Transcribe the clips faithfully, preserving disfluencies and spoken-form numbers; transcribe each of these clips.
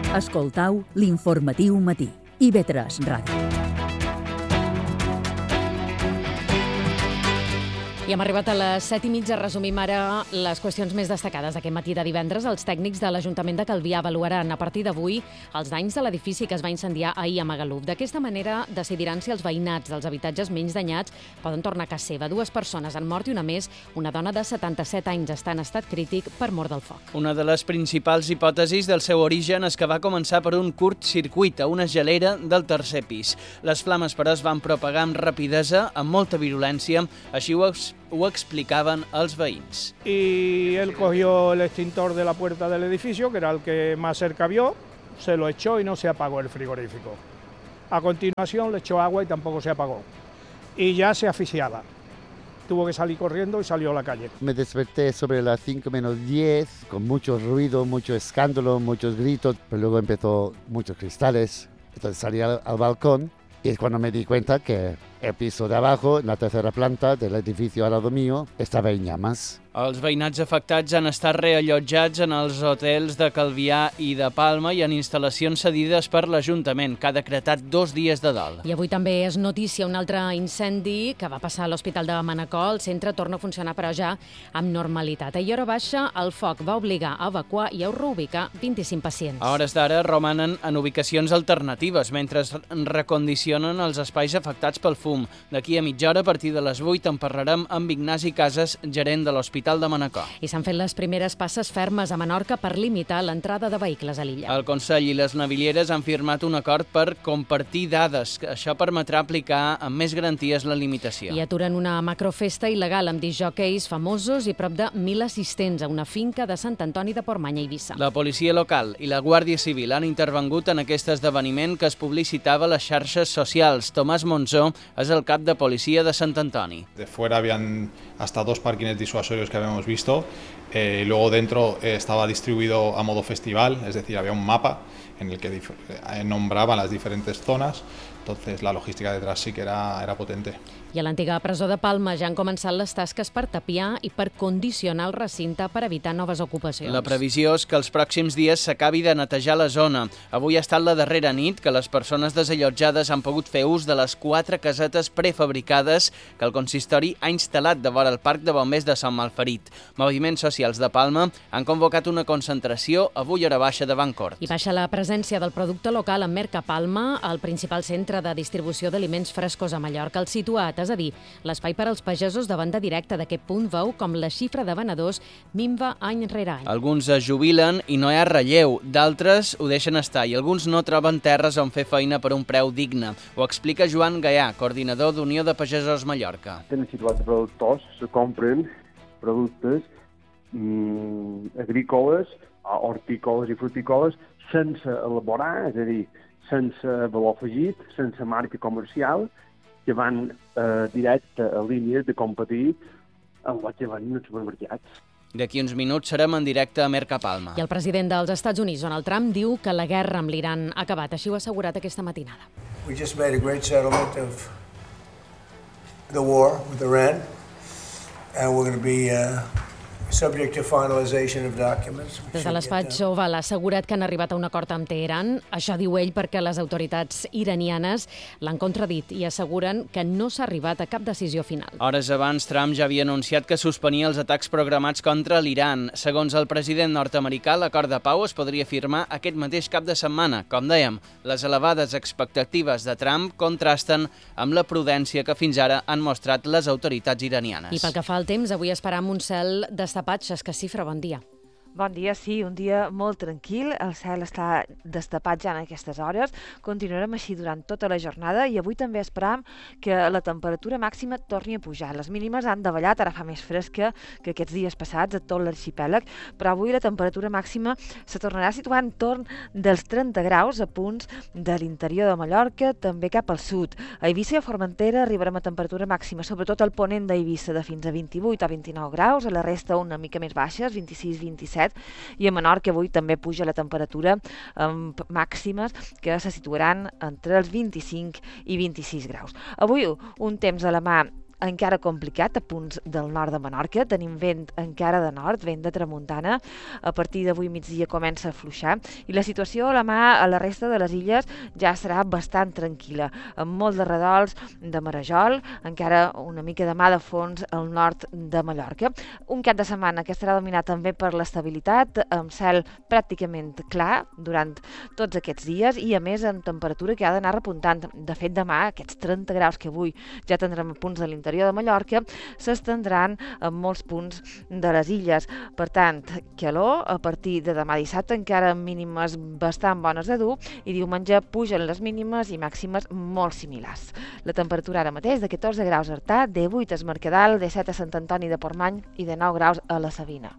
Escoltau l'informatiu matí. i ve tres Ràdio. I hem arribat a les set i mitja. Resumim ara les qüestions més destacades d'aquest matí de divendres. Els tècnics de l'Ajuntament de Calvià avaluaran a partir d'avui els danys de l'edifici que es va incendiar ahir a Magaluf. D'aquesta manera decidiran si els veïnats dels habitatges menys danyats poden tornar a casa seva. Dues persones han mort i una més. Una dona de setanta-set anys està en estat crític per mort del foc. Una de les principals hipòtesis del seu origen és que va començar per un curt circuit a una gelera del tercer pis. Les flames, però, es van propagar amb rapidesa, amb molta virulència, així ho ho explicaban els veïns. Y él cogió el extintor de la puerta del edificio, que era el que más cerca vio, se lo echó y no se apagó el frigorífico. A continuación le echó agua y tampoco se apagó. Y ya se asfixiaba. Tuvo que salir corriendo y salió a la calle. Me desperté sobre las cinco menos diez, con mucho ruido, mucho escándalo, muchos gritos, pero luego empezó muchos cristales. Entonces salí al, al balcón y es cuando me di cuenta que el piso de abajo, en la tercera planta del edificio al lado mío, estaba en llamas. Els veïnats afectats han estat reallotjats en els hotels de Calvià i de Palma i en instal·lacions cedides per l'Ajuntament, que ha decretat dos dies de dol. I avui també és notícia un altre incendi que va passar a l'Hospital de Manacor. El centre torna a funcionar, però ja amb normalitat. Ahir a hora baixa, el foc va obligar a evacuar i a reubicar vint-i-cinc pacients. A hores d'ara romanen en ubicacions alternatives, mentre es recondicionen els espais afectats pel fum. D'aquí a mitja hora, a partir de les vuit, en parlarem amb Ignasi Casas, gerent de l'Hospital de Manacor. I s'han fet les primeres passes fermes a Menorca per limitar l'entrada de vehicles a l'illa. El Consell i les navilieres han firmat un acord per compartir dades. Això permetrà aplicar amb més garanties la limitació. I aturen una macrofesta il·legal amb disjòqueis famosos i prop de mil assistents a una finca de Sant Antoni de Portmany a Eivissa. La policia local i la Guàrdia Civil han intervengut en aquest esdeveniment que es publicitava a les xarxes socials. Tomàs Monzó és el cap de policia de Sant Antoni. De fuera habían hasta dos parkings disuasorios que habíamos visto, eh, luego dentro eh, estaba distribuido a modo festival, es decir, había un mapa en el que eh, nombraban las diferentes zonas, entonces la logística detrás sí que era, era potente. I a l'antiga presó de Palma ja han començat les tasques per tapiar i per condicionar el recinte per evitar noves ocupacions. La previsió és que els pròxims dies s'acabi de netejar la zona. Avui ha estat la darrera nit que les persones desallotjades han pogut fer ús de les quatre casetes prefabricades que el consistori ha instal·lat de vora el Parc de Bombers de Sant Malferit. Moviments socials de Palma han convocat una concentració avui a hora baixa de Bancort. I baixa la presència del producte local en Merca Palma, el principal centre de distribució d'aliments frescos a Mallorca. El situat, és a dir, l'espai per als pagesos de venda directa d'aquest punt veu com la xifra de venedors minva any rere any. Alguns es jubilen i no hi ha relleu, d'altres ho deixen estar i alguns no troben terres on fer feina per un preu digne. Ho explica Joan Gaià, coordinador d'Unió de Pagesos Mallorca. Tenen situats productors, se compren productes mmm, agrícoles, hortícoles i frutícoles sense elaborar, és a dir, sense valor afegit, sense marca comercial, que van eh, directe a línies de competir amb el que van als supermercats. D'aquí uns minuts serem en directe a Merca Palma. I el president dels Estats Units, Donald Trump, diu que la guerra amb l'Iran ha acabat. Així ho ha assegurat aquesta matinada. We just made a great settlement of the war with Iran, and we're going to be uh, subject to finalization of documents. Des de l'Espatx Oval ha assegurat que han arribat a un acord amb Teheran. Això diu ell perquè les autoritats iranianes l'han contradit i asseguren que no s'ha arribat a cap decisió final. Hores abans, Trump ja havia anunciat que suspenia els atacs programats contra l'Iran. Segons el president nord-americà, l'acord de pau es podria firmar aquest mateix cap de setmana. Com dèiem, les elevades expectatives de Trump contrasten amb la prudència que fins ara han mostrat les autoritats iranianes. I pel que fa al temps, avui esperam un cel destapat. Xesca Cifra, bon dia. Bon dia, sí, un dia molt tranquil, el cel està destapat ja en aquestes hores, continuarem així durant tota la jornada i avui també esperam que la temperatura màxima torni a pujar. Les mínimes han davallat, ara fa més fresca que aquests dies passats a tot l'arxipèlag, però avui la temperatura màxima se tornarà a situar entorn dels trenta graus a punts de l'interior de Mallorca, també cap al sud. A Eivissa i a Formentera arribarem a temperatura màxima, sobretot al ponent d'Eivissa, de fins a vint-i-vuit o vint-i-nou graus, a la resta una mica més baixes, vint-i-sis vint-i-set, i a Menorca avui també puja la temperatura amb màximes que se situaran entre els vint-i-cinc i vint-i-sis graus. Avui un temps a la mà encara complicat a punts del nord de Menorca. Tenim vent encara de nord, vent de tramuntana. A partir d'avui migdia comença a fluixar i la situació a la mà a la resta de les illes ja serà bastant tranquil·la, amb molt de redols de marejol, encara una mica de mà de fons al nord de Mallorca. Un cap de setmana que estarà dominat també per l'estabilitat, amb cel pràcticament clar durant tots aquests dies i, a més, amb temperatura que ha d'anar repuntant. De fet, demà, aquests trenta graus que avui ja tindrem a punts de l'interior de Mallorca s'estendran en molts punts de les illes. Per tant, calor a partir de demà dissabte, encara mínimes bastant bones de dur, i diumenge pugen les mínimes i màximes molt similars. La temperatura ara mateix de catorze graus a Artà, de vuit a Es Mercadal, de set a Sant Antoni de Portmany i de nou graus a la Sabina.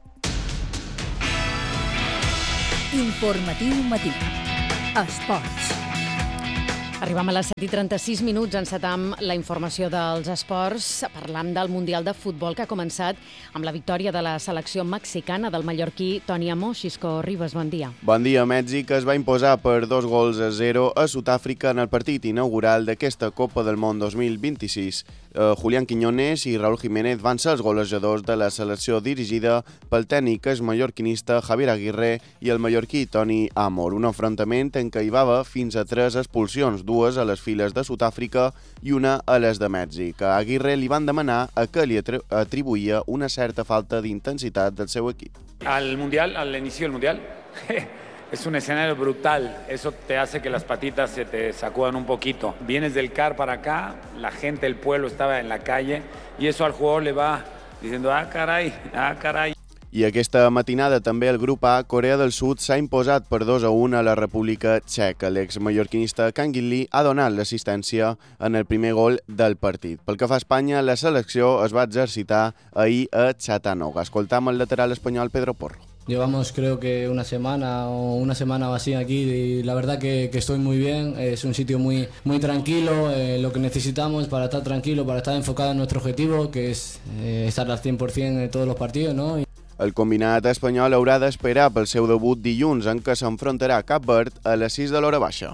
Informatiu matí. Esports. Arribem a les set i trenta-sis minuts, encetam la informació dels esports. Parlam del Mundial de Futbol que ha començat amb la victòria de la selecció mexicana del mallorquí Toni Amo. Xisco Ribas, bon dia. Bon dia. Mèxic es va imposar per dos gols a zero a Sud-àfrica en el partit inaugural d'aquesta Copa del Món dos mil vint-i-sis. Uh, Julián Quiñones i Raúl Jiménez van ser els golejadors de la selecció dirigida pel tècnic mallorquinista Javier Aguirre i el mallorquí Toni Amor. Un enfrontament en què hi va haver fins a tres expulsions, dues a les files de Sud-àfrica i una a les de Mèxic. A Aguirre li van demanar a que li atribuïa una certa falta d'intensitat del seu equip. Al Mundial, al inicio del Mundial, es un escenario brutal, eso te hace que las patitas se te sacudan un poquito. Vienes del C A R para acá, la gente, el pueblo estaba en la calle y eso al jugador le va diciendo, ah caray, ah caray. I aquesta matinada també el grup A, Corea del Sud, s'ha imposat per dos a un a la República Txeca. L'ex-mallorquinista Kang In-lee ha donat l'assistència en el primer gol del partit. Pel que fa a Espanya, la selecció es va exercitar ahir a Chattanooga. Escoltam el lateral espanyol Pedro Porro. Llevamos creo que una semana o una semana o así aquí y la verdad que, que estoy muy bien, es un sitio muy, muy tranquilo, eh, lo que necesitamos para estar tranquilo, para estar enfocado en nuestro objetivo, que es eh, estar al cien por ciento en todos los partidos, ¿no? El combinat espanyol haurà d'esperar pel seu debut dilluns, en què s'enfrontarà a Cap Verd a les sis de l'hora baixa.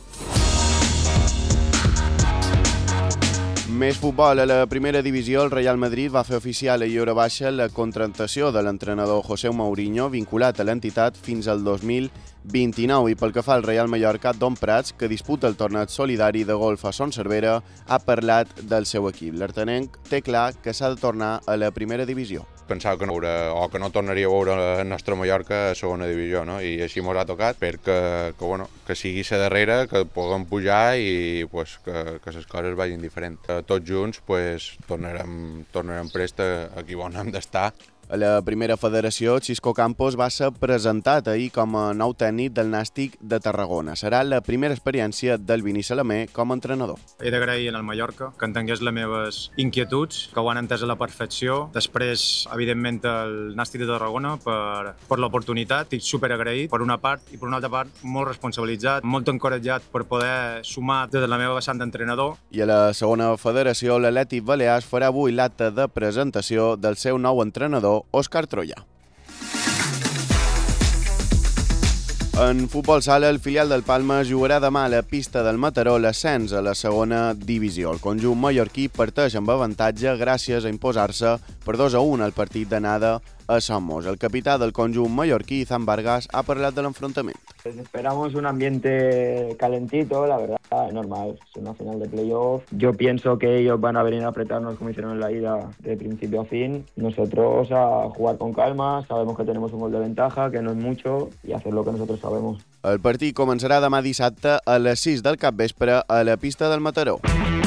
Més futbol. A la primera divisió, el Real Madrid va fer oficial a hora baixa la contractació de l'entrenador José Mourinho, vinculat a l'entitat fins al dos mil vint-i-nou. I pel que fa al Real Mallorca, Don Prats, que disputa el torneig solidari de golf a Son Servera, ha parlat del seu equip. L'artenenc té clar que s'ha de tornar a la primera divisió. Pensava que no, o que no tornaria a veure el nostre Mallorca a segona divisió, no? I així mos ha tocat perquè que, bueno, que sigui la darrera, que puguem pujar i pues, que, que les coses vagin diferents. Tots junts pues, tornarem, tornarem prest aquí on hem d'estar. A la primera federació, Xisco Campos va ser presentat ahir com a nou tècnic del Nàstic de Tarragona. Serà la primera experiència del Vini Salamé com a entrenador. He d'agrair al Mallorca que entengués les meves inquietuds, que ho han entès a la perfecció. Després, evidentment, el Nàstic de Tarragona per, per l'oportunitat. Estic superagraït per una part i per una altra part molt responsabilitzat, molt encoratjat per poder sumar des de la meva vessant d'entrenador. I a la segona federació, l'Atlètic Balears farà avui l'acte de presentació del seu nou entrenador, Òscar Troya. En futbol sala, el filial del Palma jugarà demà a la pista del Mataró l'ascens a la segona divisió. El conjunt mallorquí parteix amb avantatge gràcies a imposar-se per dos a un al partit d'anada a Somos. El capità del conjunt mallorquí, Izan Vargas, ha parlat de l'enfrontament. Esperamos un ambiente calentito, la verdad, normal, es una final de playoff. Yo pienso que ellos van a venir a apretarnos como hicieron en la ida de principio a fin. Nosotros a jugar con calma, sabemos que tenemos un gol de ventaja, que no es mucho, y hacer lo que nosotros sabemos. El partit començarà demà dissabte a les sis del capvespre a la pista del Mataró.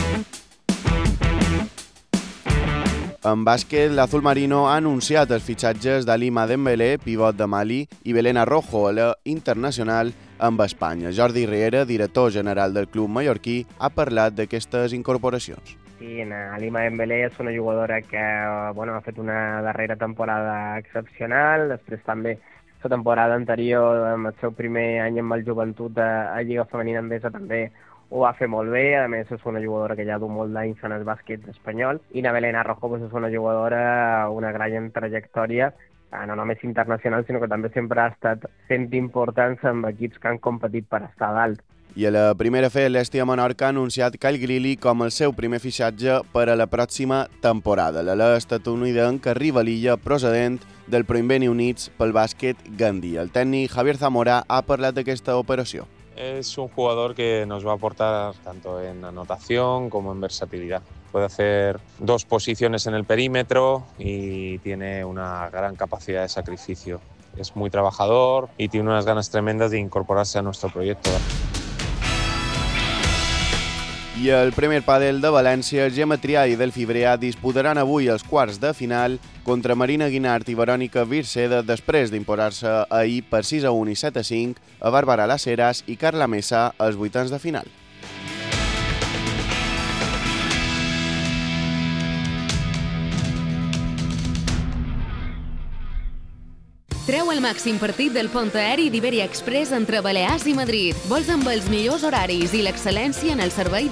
En bàsquet, l'Azul Marino ha anunciat els fitxatges d'Alima Dembélé, pivot de Mali, i Belén Arrojo a la internacional amb Espanya. Jordi Riera, director general del club mallorquí, ha parlat d'aquestes incorporacions. Sí, Alima Dembélé és una jugadora que bueno, ha fet una darrera temporada excepcional, després també la temporada anterior, amb el seu primer any amb el Joventut a Lliga Femenina Endesa, també ho va fer molt bé. A més és una jugadora que ja du molt d'anys en el bàsquet espanyol, i la Belén Arrojo pues, és una jugadora una gran trajectòria, no només internacional, sinó que també sempre ha estat fent importants amb equips que han competit per estar dalt. I a la primera fe, l'Estia Menorca ha anunciat Kyle Greeley com el seu primer fitxatge per a la pròxima temporada. L'alè estatunidenc arriba a l'illa procedent del Proinveni Units pel bàsquet Gandia. El tècnic Javier Zamora ha parlat d'aquesta operació. Es un jugador que nos va a aportar tanto en anotación como en versatilidad. Puede hacer dos posiciones en el perímetro y tiene una gran capacidad de sacrificio. Es muy trabajador y tiene unas ganas tremendas de incorporarse a nuestro proyecto. I el primer pàdel de València, Gemma Trià i Delfi Brea disputaran avui els quarts de final contra Marina Guinart i Verònica Virceda després d'imposar-se ahir per sis a u i set a cinc a Bàrbara Las Heras i Carla Mesa als vuitens de final. Treu el màxim partit del pont aeri d'Iberia Express entre Balears i Madrid. Vols amb els millors horaris i l'excel·lència en el servei